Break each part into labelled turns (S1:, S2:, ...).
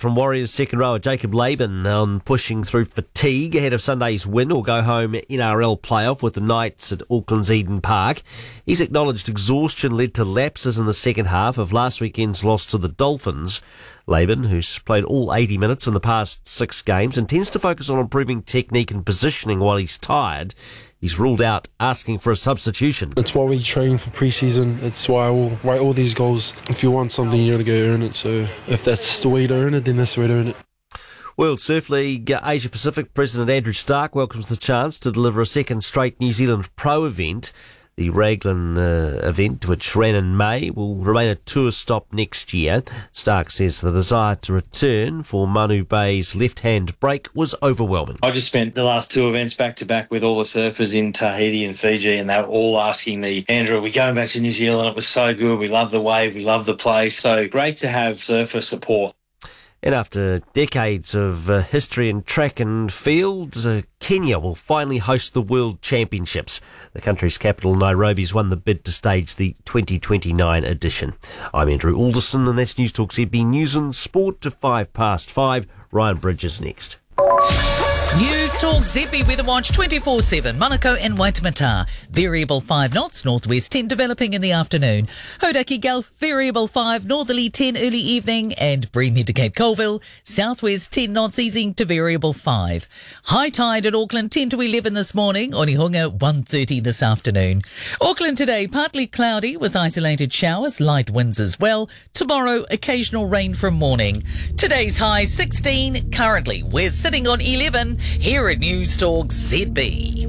S1: from Warriors second rower Jacob Laban on pushing through fatigue ahead of Sunday's win or go home NRL playoff with the Knights at Auckland's Eden Park. He's acknowledged exhaustion led to lapses in the second half of last weekend's loss to the Dolphins. Laban, who's played all 80 minutes in the past 6 games, intends to focus on improving technique and positioning while he's tired. He's ruled out asking for a substitution.
S2: It's why we train for pre-season. It's why I will write all these goals. If you want something, you got to go earn it. So if that's the way to earn it, then that's the way to earn it.
S1: World Surf League Asia Pacific President Andrew Stark welcomes the chance to deliver a second straight New Zealand Pro event. The Raglan event, which ran in May, will remain a tour stop next year. Stark says the desire to return for Manu Bay's left-hand break was overwhelming.
S3: I just spent the last 2 events back-to-back with all the surfers in Tahiti and Fiji, and they were all asking me, Andrew, are we going back to New Zealand? It was so good. We love the wave. We love the place. So great to have surfer support.
S1: And after decades of history in track and field, Kenya will finally host the World Championships. The country's capital, Nairobi's won the bid to stage the 2029 edition. I'm Andrew Alderson, and that's News Talk ZB News and Sport to 5:05. Ryan Bridge is next.
S4: News Talk ZB Weather Watch 24/7, Manukau and Waitemata. Variable 5 knots, northwest 10 developing in the afternoon. Hodaki Gulf, variable 5, northerly 10 early evening, and Breamhead to Cape Colville, southwest 10 knots easing to variable 5. High tide at Auckland 10 to 11 this morning, Onehunga 1:30 this afternoon. Auckland today, partly cloudy with isolated showers, light winds as well. Tomorrow, occasional rain from morning. Today's high 16, currently we're sitting on 11. Here at News Talk ZB.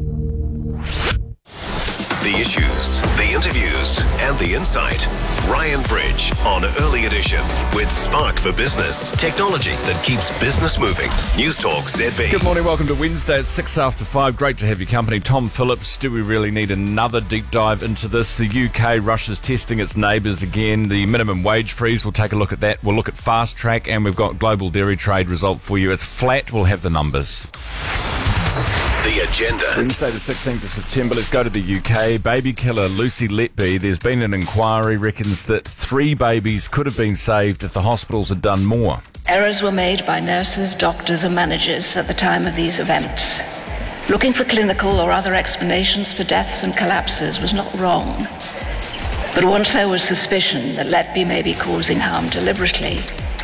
S5: The issues, the interviews, and the insight. Ryan Bridge on Early Edition with Spark for Business. Technology that keeps business moving. News Talk ZB.
S6: Good morning, welcome to Wednesday at 5:06. Great to have your company. Tom Phillips, do we really need another deep dive into this? The UK, Russia's testing its neighbours again. The minimum wage freeze, we'll take a look at that. We'll look at fast track, and we've got global dairy trade result for you. It's flat, we'll have the numbers.
S5: The agenda.
S6: Wednesday the 16th of September, let's go to the UK. Baby killer Lucy Letby, there's been an inquiry, reckons that 3 babies could have been saved if the hospitals had done more.
S7: Errors were made by nurses, doctors and managers at the time of these events. Looking for clinical or other explanations for deaths and collapses was not wrong. But once there was suspicion that Letby may be causing harm deliberately,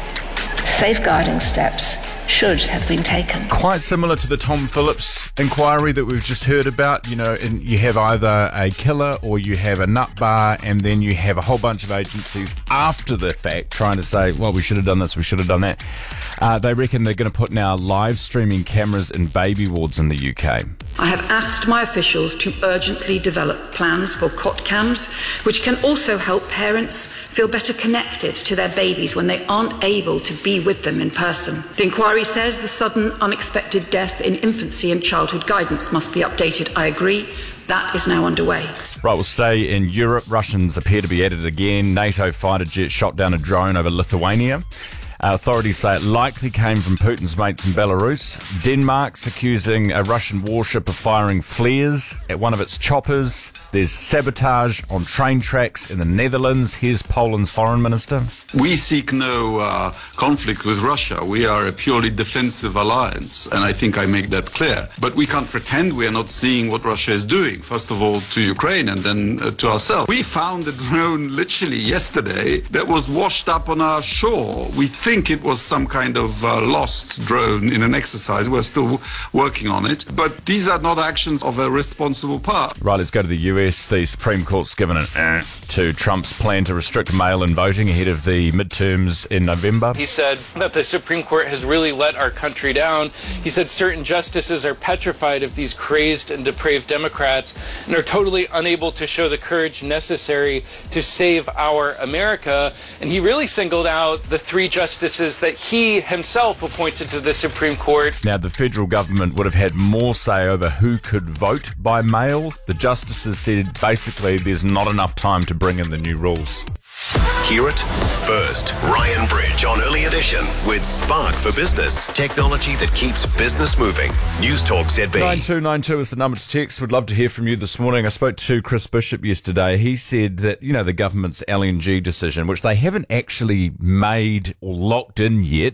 S7: safeguarding steps should have been taken.
S6: Quite similar to the Tom Phillips inquiry that we've just heard about. You know, and you have either a killer or you have a nut bar, and then you have a whole bunch of agencies after the fact trying to say, well, we should have done this, we should have done that. They reckon they're going to put now live streaming cameras in baby wards in the UK.
S8: I have asked my officials to urgently develop plans for cot cams, which can also help parents feel better connected to their babies when they aren't able to be with them in person. The inquiry says the sudden unexpected death in infancy and childhood guidance must be updated. I agree. That is now underway.
S6: Right, we'll stay in Europe. Russians appear to be at it again. NATO fighter jet shot down a drone over Lithuania. Authorities say it likely came from Putin's mates in Belarus. Denmark's accusing a Russian warship of firing flares at one of its choppers. There's sabotage on train tracks in the Netherlands. Here's Poland's foreign minister.
S9: We seek no conflict with Russia. We are a purely defensive alliance, and I think I make that clear. But we can't pretend we are not seeing what Russia is doing, first of all to Ukraine and then to ourselves. We found a drone literally yesterday that was washed up on our shore. We think it was some kind of lost drone in an exercise. We're still working on it. But these are not actions of a responsible part.
S6: Right, let's go to the US. The Supreme Court's given an to Trump's plan to restrict mail-in voting ahead of the midterms in November.
S10: He said that the Supreme Court has really let our country down. He said certain justices are petrified of these crazed and depraved Democrats and are totally unable to show the courage necessary to save our America. And he really singled out the 3 justices that he himself appointed to the Supreme Court.
S6: Now, the federal government would have had more say over who could vote by mail. The justices said basically there's not enough time to bring in the new rules.
S5: Hear it first. Ryan Bridge on Early Edition with Spark for Business. Technology that keeps business moving. News Talk ZB.
S6: 9292 is the number to text. We'd love to hear from you this morning. I spoke to Chris Bishop yesterday. He said that, you know, the government's LNG decision, which they haven't actually made or locked in yet,